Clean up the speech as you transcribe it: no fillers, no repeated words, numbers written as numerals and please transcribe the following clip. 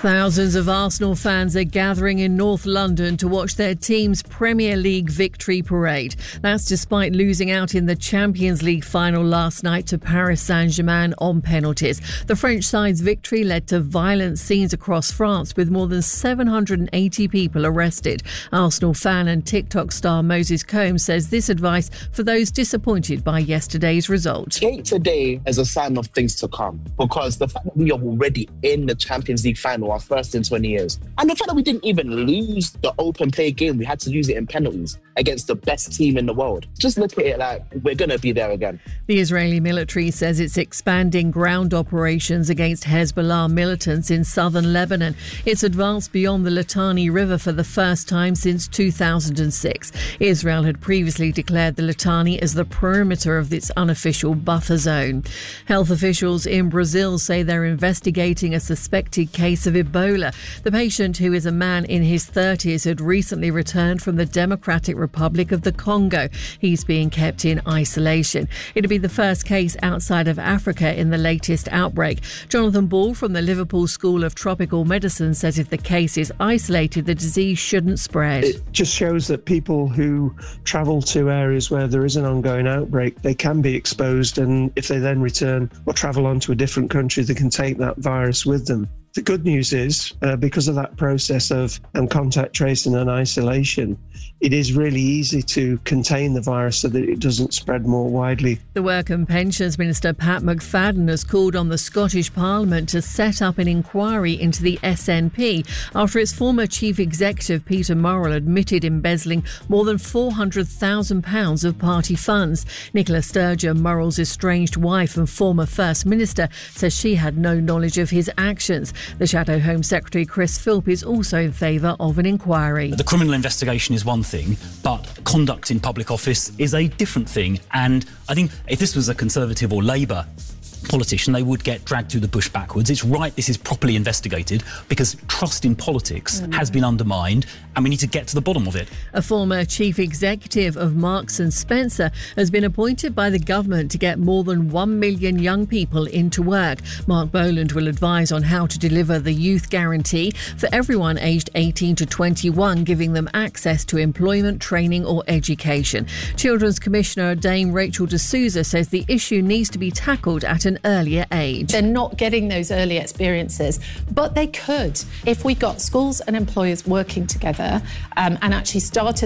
Thousands of Arsenal fans are gathering in North London to watch their team's Premier League victory parade. That's despite losing out in the Champions League final last night to Paris Saint-Germain on penalties. The French side's victory led to violent scenes across France, with more than 780 people arrested. Arsenal fan and TikTok star Moses Combs says this advice for those disappointed by yesterday's result. Take today as a sign of things to come, because the fact that we are already in the Champions League final, our first in 20 years. And the fact that we didn't even lose the open play game, we had to lose it in penalties against the best team in the world. Just look at it like we're going to be there again. The Israeli military says it's expanding ground operations against Hezbollah militants in southern Lebanon. It's advanced beyond the Litani River for the first time since 2006. Israel had previously declared the Litani as the perimeter of its unofficial buffer zone. Health officials in Brazil say they're investigating a suspected case of Ebola. The patient, who is a man in his 30s, had recently returned from the Democratic Republic of the Congo. He's being kept in isolation. It'll be the first case outside of Africa in the latest outbreak. Jonathan Ball from the Liverpool School of Tropical Medicine says if the case is isolated, the disease shouldn't spread. It just shows that people who travel to areas where there is an ongoing outbreak, they can be exposed, and if they then return or travel on to a different country, they can take that virus with them. The good news is, because of that process of contact tracing and isolation, it is really easy to contain the virus so that it doesn't spread more widely. The Work and Pensions Minister Pat McFadden has called on the Scottish Parliament to set up an inquiry into the SNP after its former chief executive Peter Murrell admitted embezzling more than £400,000 of party funds. Nicola Sturgeon, Murrell's estranged wife and former First Minister, says she had no knowledge of his actions. The Shadow Home Secretary Chris Philp is also in favour of an inquiry. The criminal investigation is one thing, but conduct in public office is a different thing. And I think if this was a Conservative or Labour politician, they would get dragged through the bush backwards. It's right this is properly investigated, because trust in politics has been undermined, and we need to get to the bottom of it. A former chief executive of Marks and Spencer has been appointed by the government to get more than 1 million young people into work. Mark Boland will advise on how to deliver the youth guarantee for everyone aged 18 to 21, giving them access to employment, training or education. Children's Commissioner Dame Rachel D'Souza says the issue needs to be tackled at an earlier age. They're not getting those early experiences, but they could if we got schools and employers working together and actually started